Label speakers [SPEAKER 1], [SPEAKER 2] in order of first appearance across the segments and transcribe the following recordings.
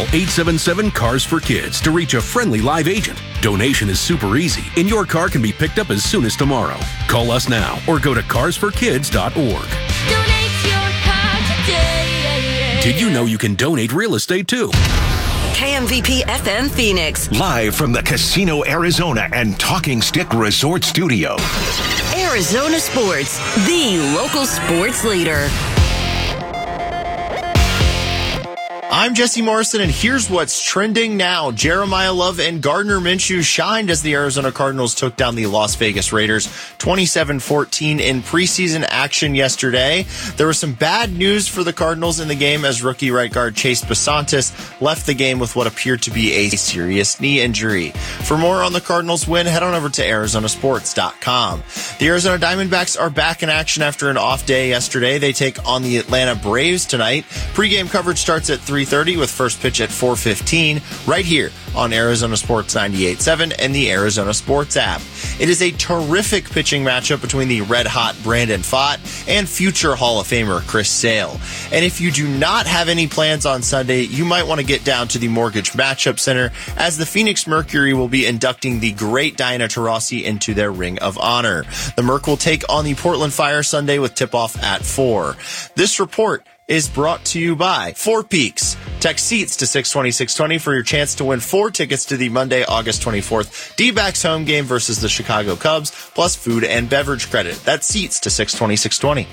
[SPEAKER 1] Call 877-CARS-FOR-KIDS to reach a friendly live agent. Donation is super easy, and your car can be picked up as soon as tomorrow. Call us now or go to carsforkids.org.
[SPEAKER 2] Donate your car today.
[SPEAKER 1] Did you know you can donate real estate too?
[SPEAKER 3] KMVP FM Phoenix.
[SPEAKER 4] Live from the Casino Arizona and Talking Stick Resort Studio.
[SPEAKER 3] Arizona Sports, the local sports leader.
[SPEAKER 5] I'm Jesse Morrison, and here's what's trending now. Jeremiah Love and Gardner Minshew shined as the Arizona Cardinals took down the Las Vegas Raiders 27-14 in preseason action yesterday. There was some bad news for the Cardinals in the game as rookie right guard Chase Basantis left the game with what appeared to be a serious knee injury. For more on the Cardinals win, head on over to arizonasports.com. The Arizona Diamondbacks are back in action after an off day yesterday. They take on the Atlanta Braves tonight. Pre-game coverage starts at 3:30 with first pitch at 4:15 right here on Arizona Sports 98.7 and the Arizona Sports app. It is a terrific pitching matchup between the red-hot Brandon Pfaadt and future Hall of Famer Chris Sale. And if you do not have any plans on Sunday, you might want to get down to the Mortgage Matchup Center as the Phoenix Mercury will be inducting the great Diana Taurasi into their Ring of Honor. The Merc will take on the Portland Fire Sunday with tip-off at 4. This report is brought to you by Four Peaks. Text SEATS to 620-620 for your chance to win 4 tickets to the Monday, August 24th D-backs home game versus the Chicago Cubs, plus food and beverage credit. That's SEATS to 620-620.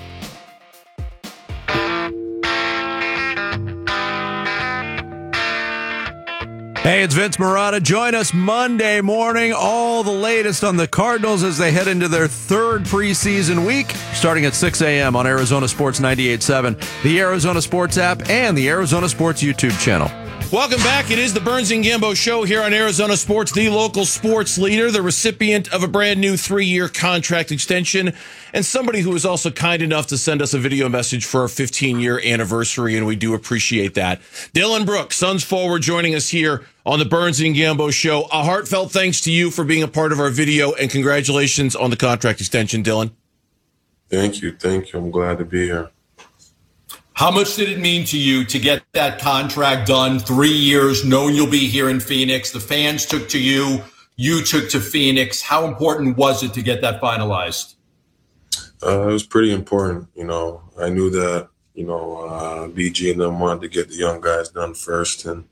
[SPEAKER 6] Hey, it's Vince Marotta. Join us Monday morning. All the latest on the Cardinals as they head into their 3rd preseason week, starting at 6 a.m. on Arizona Sports 98.7, the Arizona Sports app, and the Arizona Sports YouTube channel.
[SPEAKER 7] Welcome back. It is the Burns and Gambo Show here on Arizona Sports, the local sports leader, the recipient of a brand new 3-year contract extension, and somebody who was also kind enough to send us a video message for our 15-year anniversary, and we do appreciate that. Dylan Brooks, Suns forward, joining us here on the Burns and Gambo Show. A heartfelt thanks to you for being a part of our video, and congratulations on the contract extension, Dylan.
[SPEAKER 8] Thank you. I'm glad to be here.
[SPEAKER 9] How much did it mean to you to get that contract done? 3 years, knowing you'll be here in Phoenix. The fans took to you. You took to Phoenix. How important was it to get that finalized?
[SPEAKER 8] It was pretty important. I knew that, BG and them wanted to get the young guys done first. And,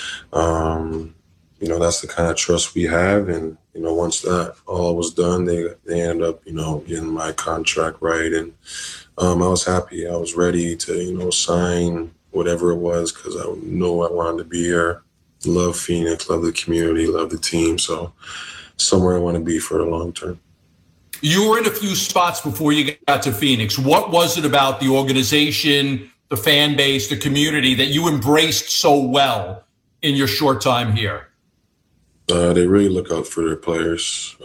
[SPEAKER 8] that's the kind of trust we have. And, once that all was done, they ended up, getting my contract right. And I was happy. I was ready to, sign whatever it was because I knew I wanted to be here. Love Phoenix, love the community, love the team. So somewhere I want to be for the long term.
[SPEAKER 9] You were in a few spots before you got to Phoenix. What was it about the organization, the fan base, the community that you embraced so well in your short time here?
[SPEAKER 8] They really look out for their players.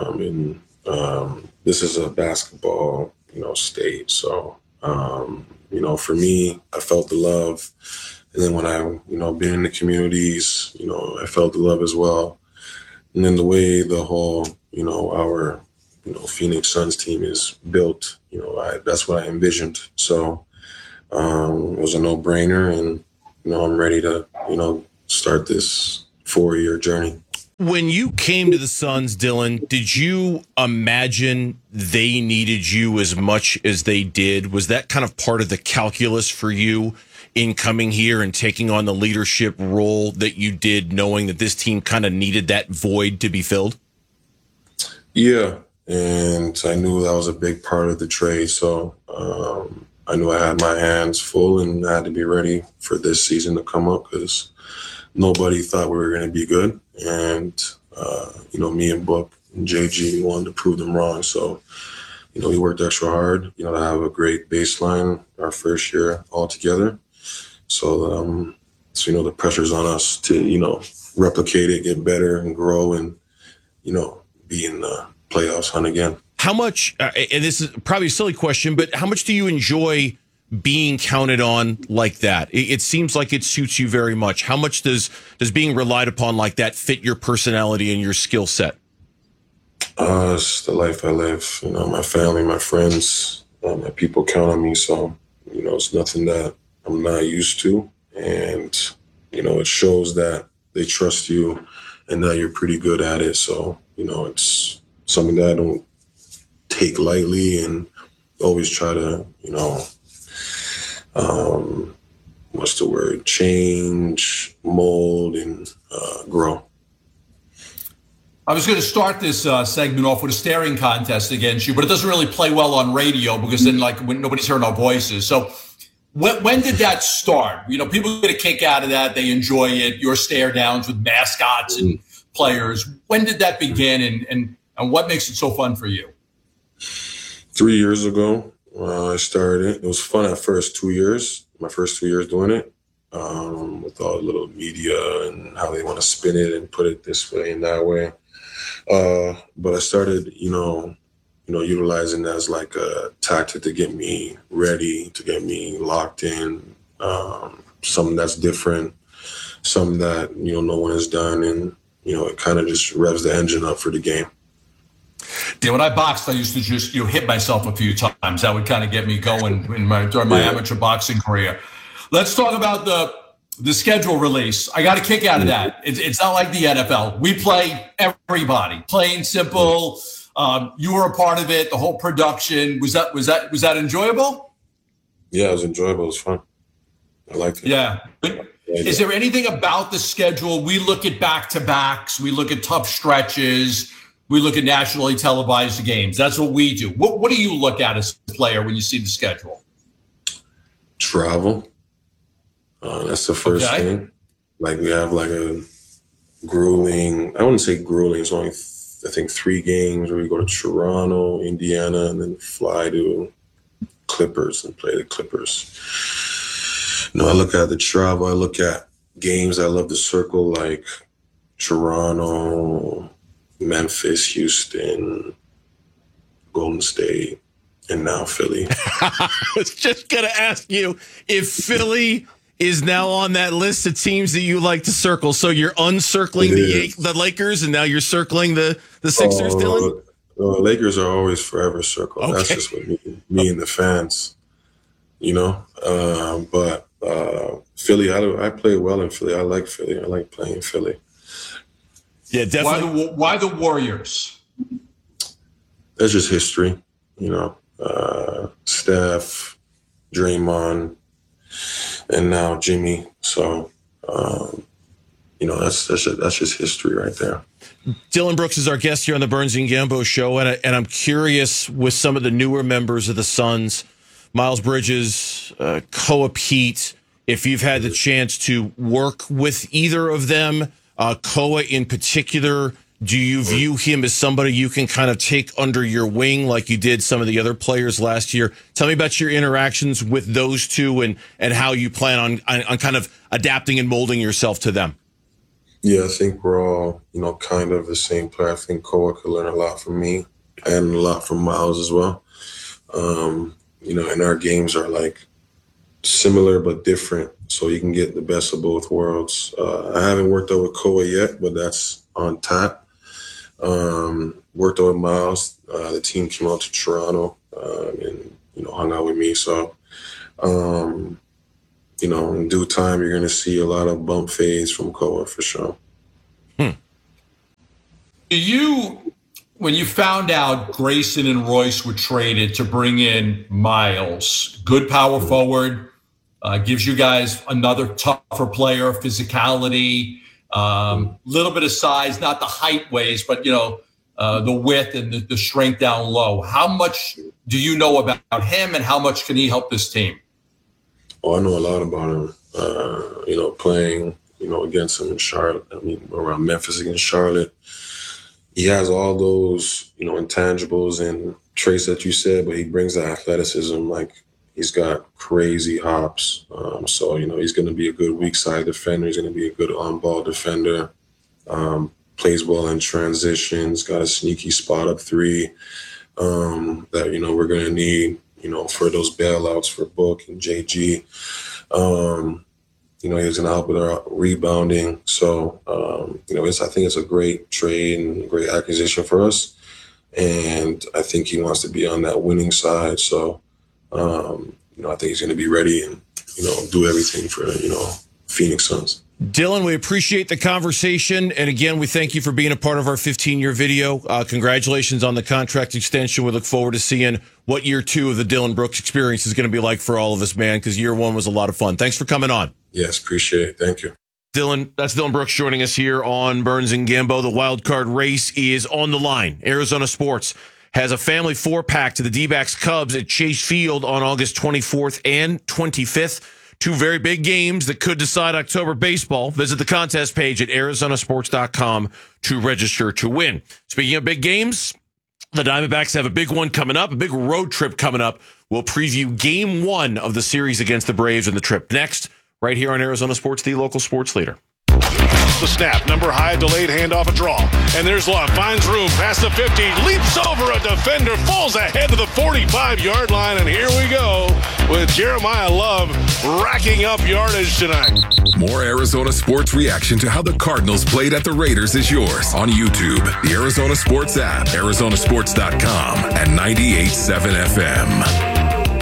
[SPEAKER 8] This is a basketball, state. So, for me, I felt the love. And then when I, been in the communities, I felt the love as well. And then the way the whole, our, Phoenix Suns team is built, that's what I envisioned. So it was a no-brainer. And, I'm ready to, start this 4-year journey.
[SPEAKER 7] When you came to the Suns, Dylan, did you imagine they needed you as much as they did? Was that kind of part of the calculus for you in coming here and taking on the leadership role that you did, knowing that this team kind of needed that void to be filled?
[SPEAKER 8] Yeah, and I knew that was a big part of the trade. So I knew I had my hands full and I had to be ready for this season to come up because nobody thought we were going to be good. And, me and Book and JG wanted to prove them wrong. So, we worked extra hard, to have a great baseline our first year all together. So, the pressure's on us to, replicate it, get better and grow and, be in the playoffs hunt again.
[SPEAKER 7] How much, and this is probably a silly question, but how much do you enjoy being counted on like that? It seems like it suits you very much. How much does being relied upon like that fit your personality and your skill set?
[SPEAKER 8] It's the life I live. My family, my friends, my people count on me. So, it's nothing that I'm not used to. And, it shows that they trust you and that you're pretty good at it. So, it's something that I don't take lightly and always try to, change, mold, and grow.
[SPEAKER 9] I was going to start this segment off with a staring contest against you, but it doesn't really play well on radio because then, when nobody's hearing our voices. So when did that start? People get a kick out of that. They enjoy it. Your stare downs with mascots and players. When did that begin, and what makes it so fun for you?
[SPEAKER 8] 3 years ago, I started. It was fun at first, 2 years. My first 2 years doing it, with all the little media and how they want to spin it and put it this way and that way. But I started, utilizing that as like a tactic to get me ready, to get me locked in, something that's different, something that, no one has done. And, it kind of just revs the engine up for the game.
[SPEAKER 9] Yeah, when I boxed, I used to just hit myself a few times. That would kind of get me going during my amateur boxing career. Let's talk about the schedule release. I got a kick out of that. It's not like the NFL. We play everybody, plain simple. You were a part of it. The whole production was that enjoyable?
[SPEAKER 8] Yeah, it was enjoyable. It was fun. I liked it.
[SPEAKER 9] Yeah. Is there anything about the schedule? We look at back-to-backs. We look at tough stretches. We look at nationally televised games. That's what we do. What do you look at as a player when you see the schedule?
[SPEAKER 8] Travel. That's the first thing. Like we have like a grueling, I wouldn't say grueling, it's only, I think 3 games where we go to Toronto, Indiana, and then fly to Clippers and play the Clippers. I look at the travel. I look at games I love to circle, like Toronto, Memphis, Houston, Golden State, and now Philly.
[SPEAKER 7] I was just going to ask you if Philly is now on that list of teams that you like to circle. So you're uncircling the Lakers, and now you're circling the Sixers, Dylan?
[SPEAKER 8] Lakers are always forever circled. Okay. That's just what me and the fans, But Philly, I play well in Philly. I like Philly. I like playing Philly.
[SPEAKER 7] Yeah, definitely.
[SPEAKER 9] Why the Warriors?
[SPEAKER 8] That's just history, Steph, Draymond, and now Jimmy. So, that's just history right there.
[SPEAKER 7] Dillon Brooks is our guest here on the Burns and Gambo Show, and I'm curious with some of the newer members of the Suns, Miles Bridges, Koa Pete, if you've had the chance to work with either of them. Koa in particular, do you view him as somebody you can kind of take under your wing like you did some of the other players last year? Tell me about your interactions with those two and how you plan on kind of adapting and molding yourself to them.
[SPEAKER 8] Yeah, I think we're all, kind of the same player. I think Koa could learn a lot from me and a lot from Miles as well. And our games are like similar but different, so you can get the best of both worlds. I haven't worked out with Koa yet, but that's on tap. Worked out with Miles. The team came out to Toronto and hung out with me. So, in due time, you're going to see a lot of bump fades from Koa for sure.
[SPEAKER 9] When you found out Grayson and Royce were traded to bring in Miles, good power forward, gives you guys another tougher player, physicality, little bit of size, not the height ways, but, the width and the strength down low. How much do you know about him, and how much can he help this team?
[SPEAKER 8] Oh, I know a lot about him, playing, against him in Charlotte. Around Memphis against Charlotte. He has all those, intangibles and traits that you said, but he brings the athleticism. Like, he's got crazy hops. So, he's going to be a good weak side defender. He's going to be a good on-ball defender. Plays well in transitions, got a sneaky spot up 3 that, we're going to need, for those bailouts for Book and JG. He's going to help with our rebounding. So, I think it's a great trade and a great acquisition for us. And I think he wants to be on that winning side. So, I think he's going to be ready and, do everything for, Phoenix Suns.
[SPEAKER 7] Dylan, we appreciate the conversation. And again, we thank you for being a part of our 15-year video. Congratulations on the contract extension. We look forward to seeing what year 2 of the Dylan Brooks experience is going to be like for all of us, man, because year 1 was a lot of fun. Thanks for coming on.
[SPEAKER 8] Yes, appreciate it. Thank you.
[SPEAKER 7] Dylan, that's Dylan Brooks joining us here on Burns and Gambo. The wild card race is on the line. Arizona Sports has a family 4-pack to the D-backs Cubs at Chase Field on August 24th and 25th. 2 very big games that could decide October baseball. Visit the contest page at arizonasports.com to register to win. Speaking of big games, the Diamondbacks have a big one coming up, a big road trip coming up. We'll preview game 1 of the series against the Braves and the trip next, right here on Arizona Sports, the local sports leader.
[SPEAKER 10] The snap, number high, delayed handoff, a draw. And there's Love, finds room, past the 50, leaps over a defender, falls ahead to the 45-yard line, and here we go with Jeremiah Love racking up yardage tonight.
[SPEAKER 1] More Arizona sports reaction to how the Cardinals played at the Raiders is yours on YouTube, the Arizona Sports app, arizonasports.com, and 98.7 FM.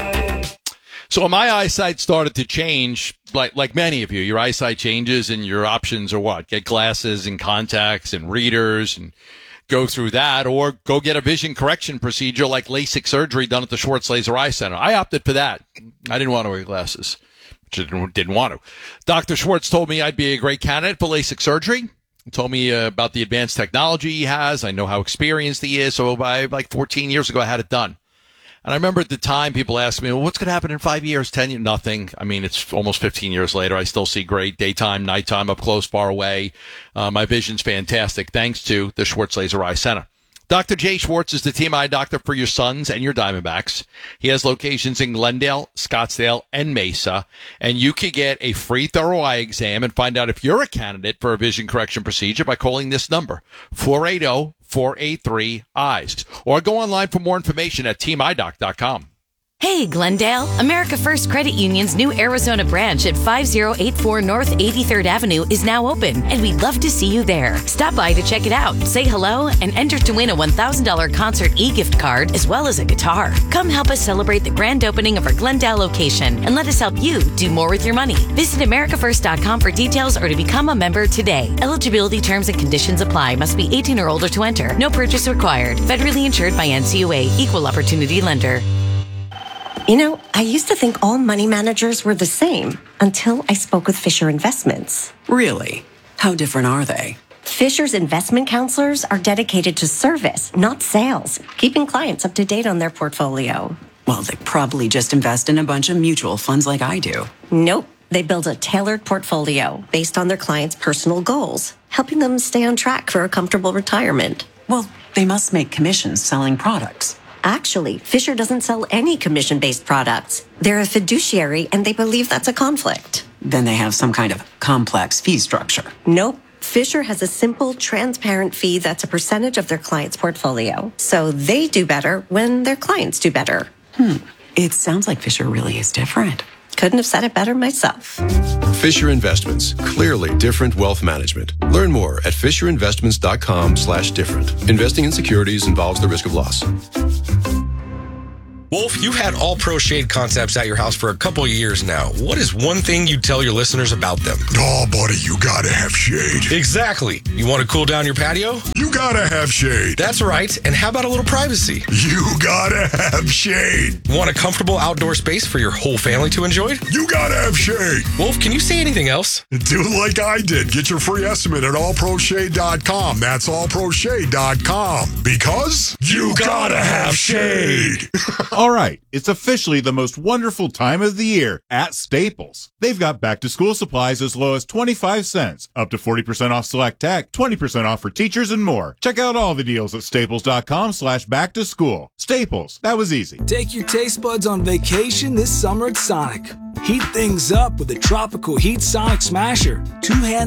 [SPEAKER 11] So my eyesight started to change, like many of you. Your eyesight changes and your options are what? Get glasses and contacts and readers and go through that, or go get a vision correction procedure like LASIK surgery done at the Schwartz Laser Eye Center. I opted for that. I didn't want to wear glasses. Didn't want to. Dr. Schwartz told me I'd be a great candidate for LASIK surgery. He told me about the advanced technology he has. I know how experienced he is. So by like 14 years ago, I had it done. And I remember at the time people asked me, well, what's going to happen in 5 years, 10 years? Nothing. I mean, it's almost 15 years later. I still see great daytime, nighttime, up close, far away. My vision's fantastic thanks to the Schwartz Laser Eye Center. Dr. Jay Schwartz is the team eye doctor for your Suns and your Diamondbacks. He has locations in Glendale, Scottsdale, and Mesa. And you can get a free thorough eye exam and find out if you're a candidate for a vision correction procedure by calling this number, 480-483-EYES. Or go online for more information at teamidoc.com.
[SPEAKER 12] Hey, Glendale. America First Credit Union's new Arizona branch at 5084 North 83rd Avenue is now open, and we'd love to see you there. Stop by to check it out, say hello, and enter to win a $1,000 concert e-gift card as well as a guitar. Come help us celebrate the grand opening of our Glendale location, and let us help you do more with your money. Visit americafirst.com for details or to become a member today. Eligibility terms and conditions apply. Must be 18 or older to enter. No purchase required. Federally insured by NCUA. Equal Opportunity Lender.
[SPEAKER 13] You know, I used to think all money managers were the same until I spoke with Fisher Investments.
[SPEAKER 14] Really? How different are they?
[SPEAKER 13] Fisher's investment counselors are dedicated to service, not sales, keeping clients up to date on their portfolio.
[SPEAKER 14] Well, they probably just invest in a bunch of mutual funds like I do.
[SPEAKER 13] Nope. They build a tailored portfolio based on their clients' personal goals, helping them stay on track for a comfortable retirement.
[SPEAKER 14] Well, they must make commissions selling products.
[SPEAKER 13] Actually, Fisher doesn't sell any commission-based products. They're a fiduciary, and they believe that's a conflict.
[SPEAKER 14] Then they have some kind of complex fee structure.
[SPEAKER 13] Nope. Fisher has a simple, transparent fee that's a percentage of their client's portfolio. So they do better when their clients do better.
[SPEAKER 14] It sounds like Fisher really is different.
[SPEAKER 13] Couldn't have said it better myself.
[SPEAKER 15] Fisher Investments. Clearly different wealth management. Learn more at fisherinvestments.com/different. Investing in securities involves the risk of loss.
[SPEAKER 16] Wolf, you've had All Pro Shade concepts at your house for a couple of years now. What is one thing you'd tell your listeners about them?
[SPEAKER 17] Oh, buddy, you gotta have shade.
[SPEAKER 16] Exactly. You want to cool down your patio?
[SPEAKER 17] You gotta have shade.
[SPEAKER 16] That's right. And how about a little privacy?
[SPEAKER 17] You gotta have shade.
[SPEAKER 16] Want a comfortable outdoor space for your whole family to enjoy?
[SPEAKER 17] You gotta have shade.
[SPEAKER 16] Wolf, can you say anything else?
[SPEAKER 17] Do like I did. Get your free estimate at allproshade.com. That's allproshade.com. Because you gotta have shade.
[SPEAKER 18] All right, it's officially the most wonderful time of the year at Staples. They've got back-to-school supplies as low as 25 cents, up to 40% off select tech, 20% off for teachers, and more. Check out all the deals at staples.com/back-to-school. Staples, that was easy.
[SPEAKER 19] Take your taste buds on vacation this summer at Sonic. Heat things up with the Tropical Heat Sonic Smasher. Two-hand